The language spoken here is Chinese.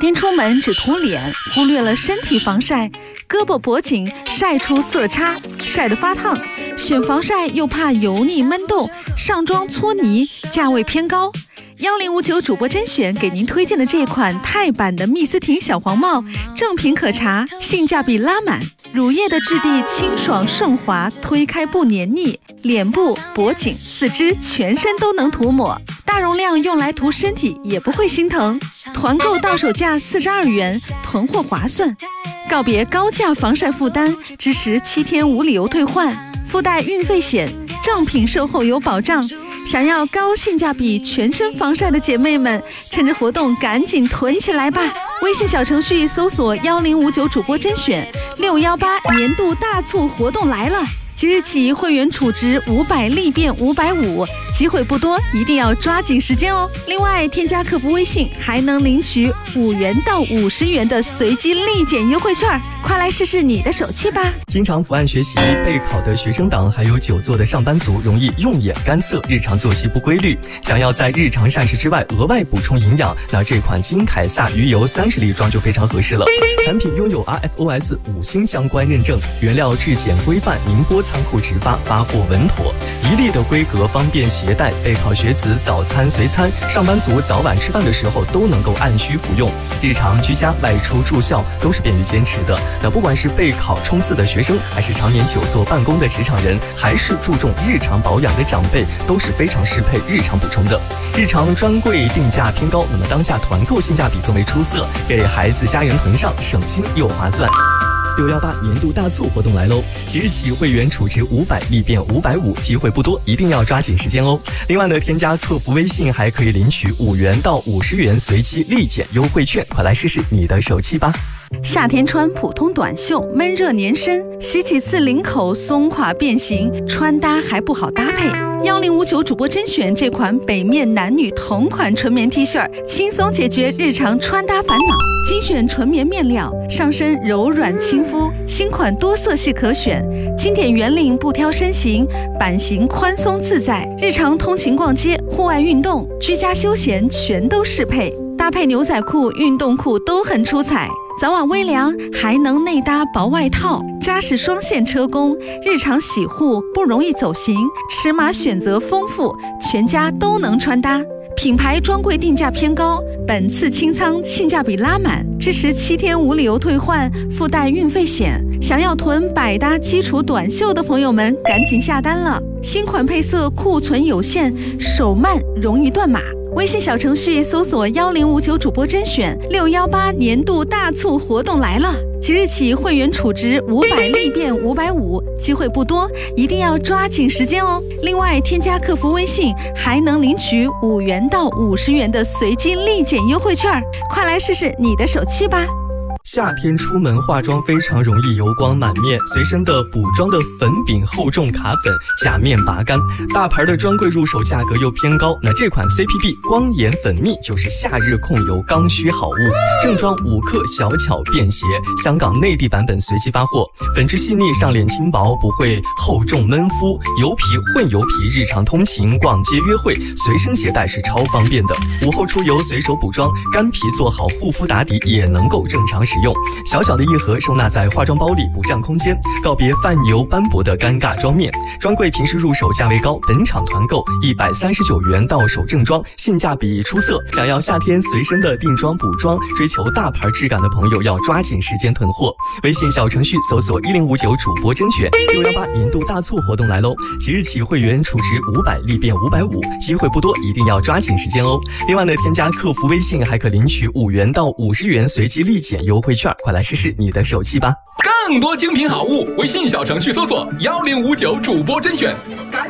天出门只涂脸，忽略了身体防晒，胳膊脖颈晒出色差，晒得发烫，选防晒又怕油腻闷痘，上妆搓泥，价位偏高。1059主播甄选给您推荐的这款钛版的蜜丝婷小黄帽，正品可查，性价比拉满，乳液的质地清爽顺滑，推开不黏腻，脸部、脖颈、四肢、全身都能涂抹，大容量用来涂身体也不会心疼。团购到手价42元，囤货划算。告别高价防晒负担，支持7天无理由退换，附带运费险，正品售后有保障。想要高性价比全身防晒的姐妹们，趁着活动赶紧囤起来吧！微信小程序搜索1059主播甄选，618年度大促活动来了！即日起会员储值500立变550，机会不多，一定要抓紧时间哦。另外，添加客服微信还能领取5元到50元的随机立减优惠券，快来试试你的手气吧！ 经常伏案学习、备考的学生党，还有久坐的上班族，容易用眼干涩，日常作息不规律，想要在日常膳食之外额外补充营养，那这款金凯撒鱼油30粒装就非常合适了。产品拥有 RFOS 5星相关认证，原料质检规范，宁波仓库直发，发货稳妥，1粒的规格，方便携带。备考学子早餐随餐，上班族早晚吃饭的时候都能够按需服用，日常居家、外出、住校都是便于坚持的。那不管是备考冲刺的学生，还是常年久坐办公的职场人，还是注重日常保养的长辈，都是非常适配日常补充的。日常专柜定价偏高，那么当下团购性价比更为出色，给孩子家人囤上，省心又划算。618年度大促活动来喽！即日起会员储值500立变550，机会不多，一定要抓紧时间哦。另外呢，添加客服微信还可以领取5元到50元随机立减优惠券，快来试试你的手气吧！ 夏天穿普通短袖，闷热粘身，洗几次领口松垮变形，穿搭还不好搭配。1059主播甄选这款北面男女同款纯棉 T 恤，轻松解决日常穿搭烦恼。精选纯棉面料，上身柔软亲肤，新款多色系可选，经典圆领不挑身形，版型宽松自在，日常通勤逛街、户外运动、居家休闲全都适配，搭配牛仔裤、运动裤都很出彩。早晚微凉，还能内搭薄外套，扎实双线车工，日常洗护不容易走形，尺码选择丰富，全家都能穿搭。品牌专柜定价偏高，本次清仓性价比拉满，支持7天无理由退换，附带运费险。想要囤百搭基础短袖的朋友们，赶紧下单了！新款配色库存有限，手慢容易断码。微信小程序搜索1059主播甄选，618年度大促活动来了！即日起会员储值500立变550，机会不多，一定要抓紧时间哦。另外，添加客服微信还能领取5元到50元的随机立减优惠券，快来试试你的手气吧！ 夏天出门化妆非常容易油光满面，随身的补妆的粉饼厚重卡粉，假面拔干，大牌的专柜入手价格又偏高，那这款 CPB 光眼粉蜜就是夏日控油刚需好物，正装5克小巧便携，香港内地版本随机发货，粉质细腻，上脸轻薄，不会厚重闷肤，油皮混油皮，日常通勤、逛街、约会随身携带是超方便的，午后出游随手补妆，干皮做好护肤打底也能够正常使用，小小的一盒收纳在化妆包里不占空间，告别泛油斑驳的尴尬妆面。专柜平时入手价位高，本场团购139元到手正装，性价比出色。想要夏天随身的定妆补妆，追求大牌质感的朋友要抓紧时间囤货。微信小程序搜索1059主播甄选，618年度大促活动来喽！即日起会员储值500立变550，机会不多，一定要抓紧时间哦。另外呢，添加客服微信还可领取5元到50元随机立减优惠券，快来试试你的手气吧！ 更多精品好物，微信小程序搜索1059主播甄选。